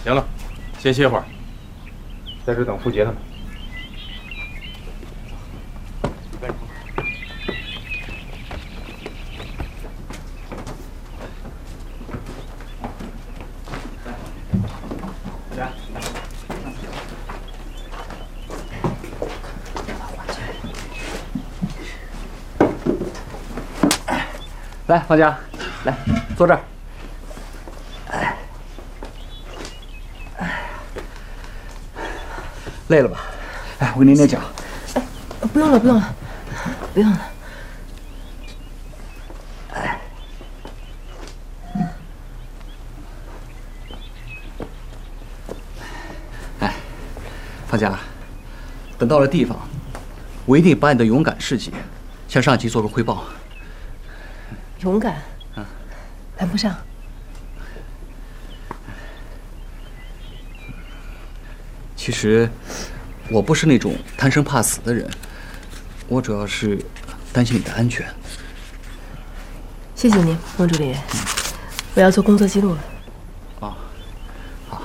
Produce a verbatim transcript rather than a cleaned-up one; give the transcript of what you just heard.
行了，先歇会儿，在这等付杰他们。 来，方家，来坐这儿。累了吧？哎，我给你捏脚。 哎，不用了，不用了，不用了。 哎，哎，方家，等到了地方，我一定把你的勇敢事迹向上级做个汇报。 勇敢， 嗯， 谈不上。 其实，我不是那种贪生怕死的人，我主要是担心你的安全。 谢谢您，孟助理，我要做工作记录了。